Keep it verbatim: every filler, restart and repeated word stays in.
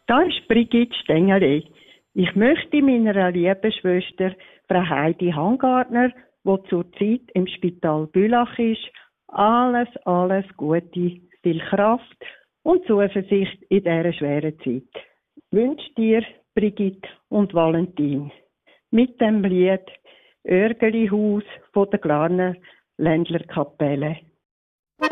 Da ist Brigitte Stengeli. Ich möchte meiner lieben Schwester, Frau Heidi Hangartner, die zurzeit im Spital Bülach ist, alles, alles Gute, viel Kraft und Zuversicht in dieser schweren Zeit. Wünsche dir, Brigitte und Valentin, mit dem Lied Örgelihaus von der Glarner Ländlerkapelle.